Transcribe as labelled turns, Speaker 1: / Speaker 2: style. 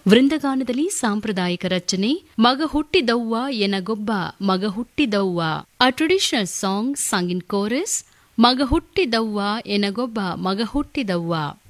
Speaker 1: ವೃಂದಗಾನದಲ್ಲಿ ಸಾಂಪ್ರದಾಯಿಕ ರಚನೆ ಮಗ ಹುಟ್ಟಿದವ್ವ ಎನಗೊಬ್ಬ ಮಗ ಹುಟ್ಟಿದವ್ವ. A traditional song sung in chorus. ಮಗ ಹುಟ್ಟಿದವ್ವ ಎನಗೊಬ್ಬ ಮಗ ಹುಟ್ಟಿದವ್ವ.